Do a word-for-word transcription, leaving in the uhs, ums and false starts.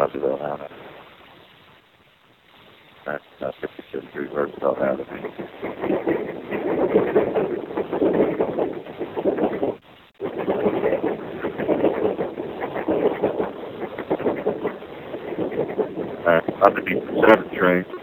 Pleasantville now. That's uh, fifty-six through Roosevelt Avenue. Uh, underneath the seventh train.